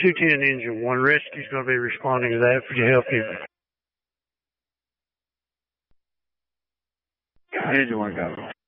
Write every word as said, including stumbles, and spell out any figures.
two ten engine one. Rescue's going to be responding to that for your help here. Engine one, copy.